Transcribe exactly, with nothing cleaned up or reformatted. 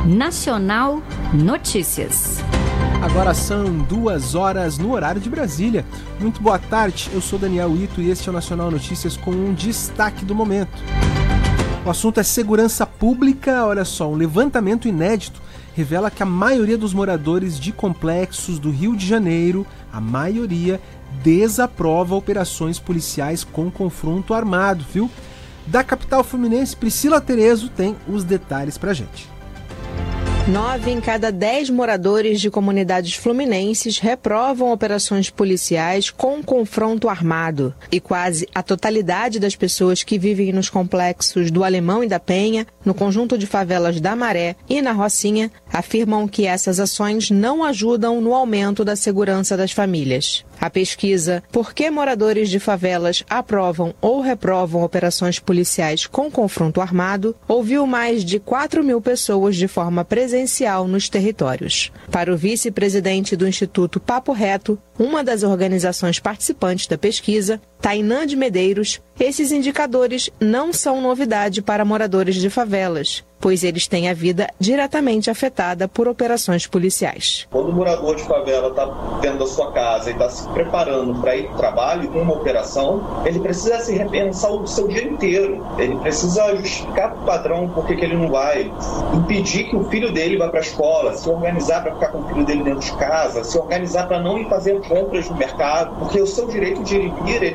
Nacional Notícias. Agora são duas horas no horário de Brasília. Muito boa tarde, eu sou Daniel Ito e este é o Nacional Notícias com um destaque do momento. O assunto é segurança pública. Olha só, um levantamento inédito revela que a maioria dos moradores de complexos do Rio de Janeiro, a maioria, desaprova operações policiais com confronto armado, viu? Da capital fluminense, Priscila Terezo tem os detalhes pra gente. Nove em cada dez moradores de comunidades fluminenses reprovam operações policiais com confronto armado. E quase a totalidade das pessoas que vivem nos complexos do Alemão e da Penha, no conjunto de favelas da Maré e na Rocinha, afirmam que essas ações não ajudam no aumento da segurança das famílias. A pesquisa Por que moradores de favelas aprovam ou reprovam operações policiais com confronto armado ouviu mais de quatro mil pessoas de forma presencial nos territórios. Para o vice-presidente do Instituto Papo Reto, uma das organizações participantes da pesquisa, Tainã de Medeiros, esses indicadores não são novidade para moradores de favelas, pois eles têm a vida diretamente afetada por operações policiais. Quando o morador de favela está dentro da sua casa e está se preparando para ir para o trabalho com uma operação, ele precisa se repensar o seu dia inteiro. Ele precisa justificar para o padrão por que ele não vai, impedir que o filho dele vá para a escola, se organizar para ficar com o filho dele dentro de casa, se organizar para não ir fazer compras no mercado, porque o seu direito de ir e vir, ele